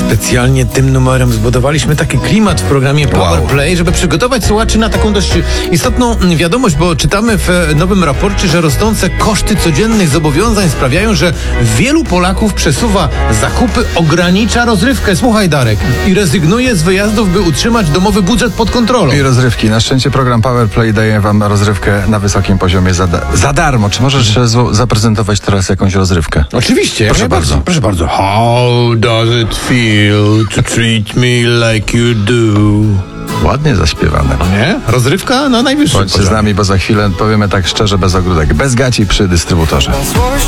Specjalnie tym numerem zbudowaliśmy taki klimat w programie Power Play, żeby przygotować słuchaczy na taką dość istotną wiadomość, bo czytamy w nowym raporcie, że rosnące koszty codziennych zobowiązań sprawiają, że wielu Polaków przesuwa zakupy, ogranicza rozrywkę. Słuchaj, Darek, i rezygnuje z wyjazdów, by utrzymać domowy budżet pod kontrolą. I rozrywki. Na szczęście program Power Play daje wam rozrywkę na wysokim poziomie za darmo. Czy możesz zaprezentować teraz jakąś rozrywkę? Oczywiście. Proszę bardzo. Proszę bardzo. How does it feel to treat me like you do? Ładnie zaśpiewane. Nie? Rozrywka na najwyższym Bądźcie z poziomie. nami, bo za chwilę powiemy tak szczerze, bez ogródek, bez gaci przy dystrybutorze.